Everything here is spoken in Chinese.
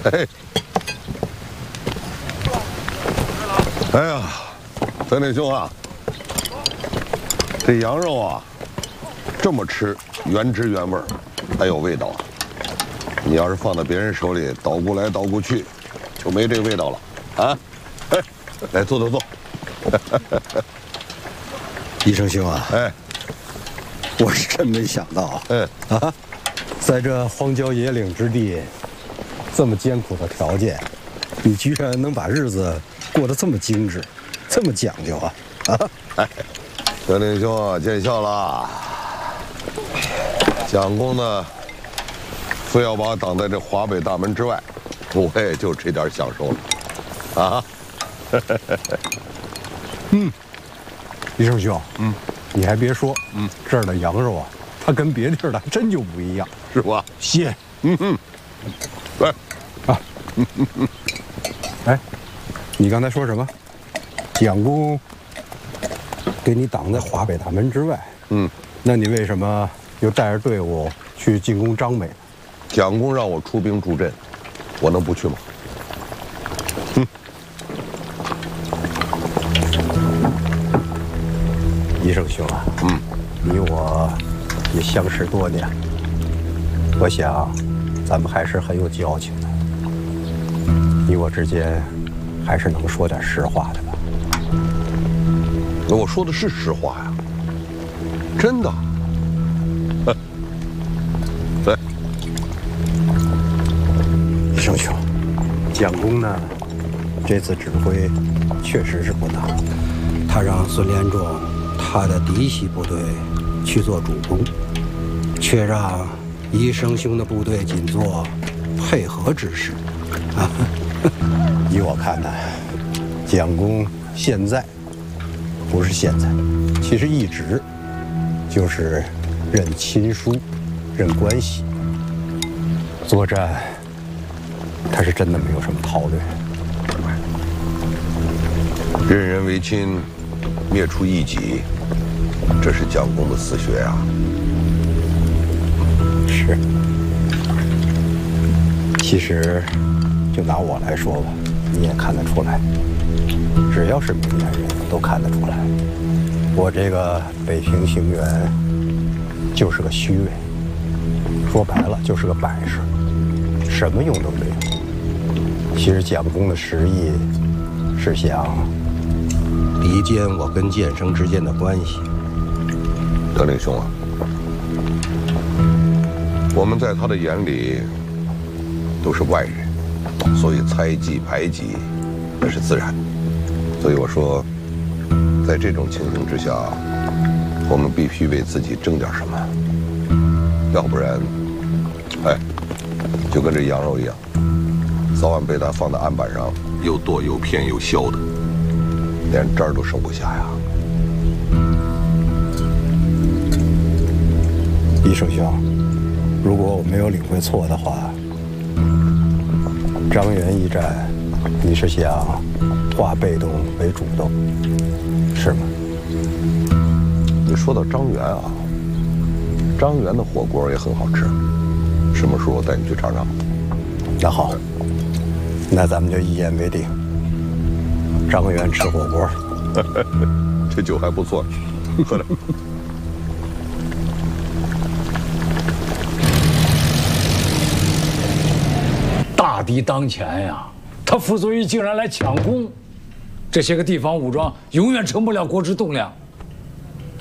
哎，哎呀，德林兄啊，这羊肉啊，这么吃原汁原味儿，还有味道。你要是放到别人手里捣鼓来捣鼓去，就没这味道了啊！哎，来坐坐坐。 医生兄啊， 哎， 我是真没想到，在这荒郊野岭之地，这么艰苦的条件，你居然能把日子过得这么精致，这么讲究啊！ 哎，德林兄啊，见笑了。蒋公呢，非要把我挡在这华北大门之外，我也就这点享受了，啊！ 医生兄，你还别说，这儿的羊肉啊，它跟别地儿的还真就不一样， 是吧？ 鲜。 来， 哎，你刚才说什么？蒋公给你挡在华北大门之外。那你为什么又带着队伍去进攻张美呢？ 蒋公让我出兵助阵，我能不去吗？ 医生兄啊，你我也相识多年，我想咱们还是很有交情的，你我之间还是能说点实话的吧？ 我说的是实话呀，真的。来， 医生兄，蒋公呢，这次指挥确实是不当，他让孙连仲他的嫡系部队去做主攻，却让医生兄的部队仅做配合之事。依我看呢，蒋公现在不是现在，其实一直就是认亲疏、认关系。作战，他是真的没有什么韬略。 任人唯亲，灭除异己，这是蒋公的死穴啊。 是。其实，就拿我来说吧，你也看得出来，只要是明眼人都看得出来，我这个北平行辕就是个虚伪，说白了就是个摆设，什么用都没有。其实蒋公的实意是想离间我跟剑生之间的关系。 德林兄啊，我们在他的眼里都是外人，所以猜忌排挤那是自然。所以我说，在这种情形之下，我们必须为自己争点什么，要不然，就跟这羊肉一样，早晚被他放在案板上，又剁又片又削的，连渣儿都剩不下呀。 医生兄，如果我没有领会错的话，张元一战，你是想化被动为主动，是吗？ 你说到张元啊，张元的火锅也很好吃，什么时候我带你去尝尝？ 那好，那咱们就一言为定。张元吃火锅， 这酒还不错，喝点。 大敌当前呀，他傅作义竟然来抢攻，这些个地方武装永远成不了国之栋梁。